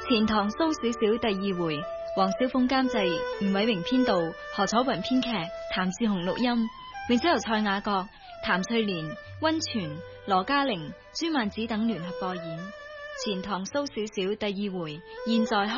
錢塘蘇小小第二回，黃小鳳監製，吳偉榮編導，何楚雲編劇，譚志雄錄音，並且由蔡雅閣、譚翠蓮、溫泉、羅嘉玲、朱曼子等聯合播演。錢塘蘇小小第二回，現在開